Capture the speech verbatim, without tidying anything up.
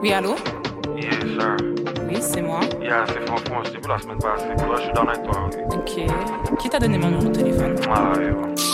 Oui, allô? Yes, sir. Oui, c'est moi. Yeah, c'est Franfon, je t'ai vu la semaine passée. Toi, je suis dans avec toi. Ok. Qui t'a donné mon numéro de téléphone? Ah, ouais, ouais.